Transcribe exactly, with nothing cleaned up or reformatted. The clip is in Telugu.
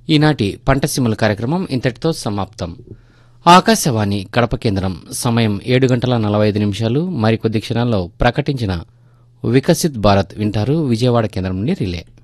ఈనాటి పంటసీమల కార్యక్రమం ఇంతటితో సమాప్తం. ఆకాశవాణి కడప కేంద్రం సమయం ఏడు గంటల నలభై ఐదు నిమిషాలు. మరికొద్ది క్షణాల్లో ప్రకటించిన వికసిత్ భారత్ వింటారు. విజయవాడ కేంద్రం నుండి రిలే.